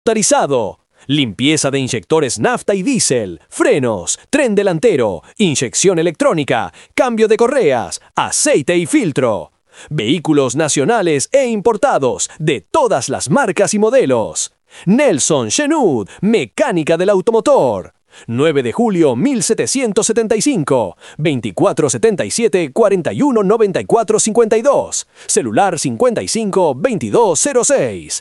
Motorizado. Limpieza de inyectores nafta y diésel, frenos, tren delantero, inyección electrónica, cambio de correas, aceite y filtro. Vehículos nacionales e importados de todas las marcas y modelos. Nelson Chenud, mecánica del automotor. 9 de julio 1775, 2477-419452, celular 55-2206.